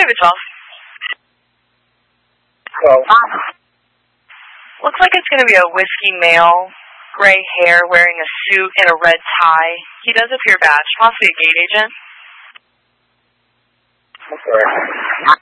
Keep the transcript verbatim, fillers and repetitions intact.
Area twelve. twelve. Looks like it's going to be a whiskey male, gray hair, wearing a suit and a red tie. He does appear badged, possibly a gate agent. Okay.